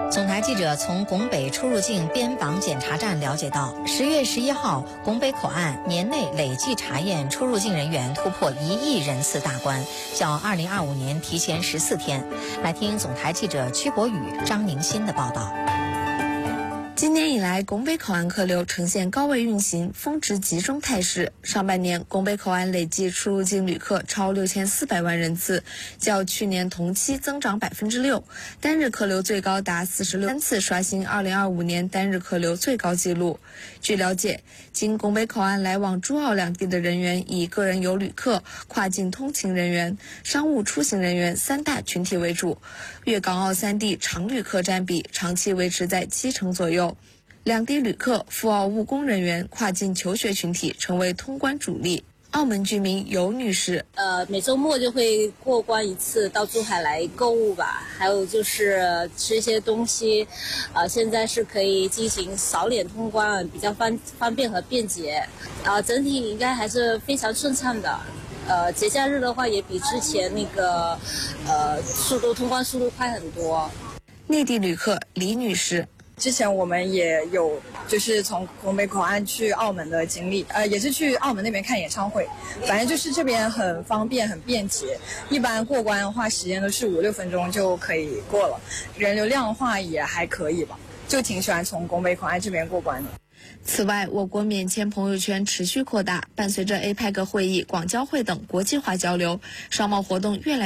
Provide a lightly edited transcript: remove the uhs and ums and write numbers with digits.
总台记者从拱北出入境边防检查站了解到，10月11号，拱北口岸年内累计查验出入境人员突破1亿人次大关，较2025年提前14天。来听总台记者曲博宇、张宁新的报道。 今年以来，拱北口岸客流呈现高位运行、峰值集中态势。上半年，拱北口岸累计出入境旅客超6400万人次，较去年同期增长6%，单日客流最高达46次，刷新2025年单日客流最高纪录。据了解，经拱北口岸来往珠澳两地的人员以个人游旅客、跨境通勤人员、商务出行人员3大群体为主，粤港澳3地常旅客占比长期维持在70%左右。两地旅客、赴澳务工人员、跨境求学群体成为通关主力。澳门居民尤女士， 每周末就会过关一次，到珠海来购物吧。还有就是吃一些东西，现在是可以进行扫脸通关，比较方便和便捷。整体应该还是非常顺畅的。节假日的话，也比之前那个通关速度快很多。 内地旅客李女士。 之前我们也有就是从拱北口岸去澳门的经历，也是去澳门那边看演唱会，反正就是这边很方便很便捷，一般过关的话时间都是5-6分钟就可以过了，人流量的话也还可以吧，就挺喜欢从拱北口岸这边过关的。 此外，我国免签朋友圈持续扩大，伴随着 APEC 会议、广交会等国际化交流，商贸活动越来